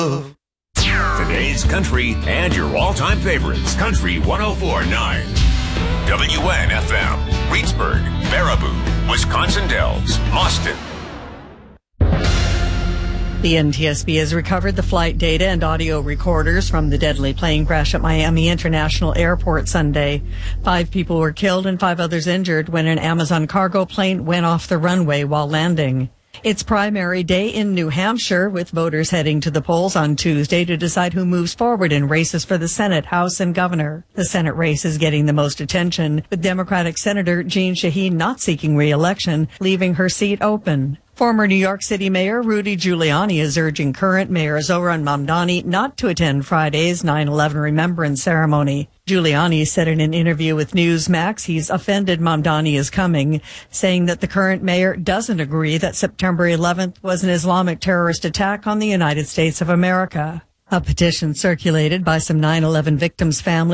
Today's country and your all-time favorites. Country 104.9. WNFM. Reedsburg, Baraboo, Wisconsin Dells, Austin. The NTSB has recovered the flight data and audio recorders from the deadly plane crash at Miami International Airport Sunday. 5 people were killed and 5 others injured when an Amazon cargo plane went off the runway while landing. It's primary day in New Hampshire, with voters heading to the polls on Tuesday to decide who moves forward in races for the Senate, House, and Governor. The Senate race is getting the most attention, with Democratic Senator Jeanne Shaheen not seeking re-election, leaving her seat open. Former New York City Mayor Rudy Giuliani is urging current Mayor Zohran Mamdani not to attend Friday's 9/11 Remembrance Ceremony. Giuliani said in an interview with Newsmax he's offended Mamdani is coming, saying that the current mayor doesn't agree that September 11th was an Islamic terrorist attack on the United States of America. A petition circulated by some 9/11 victims' families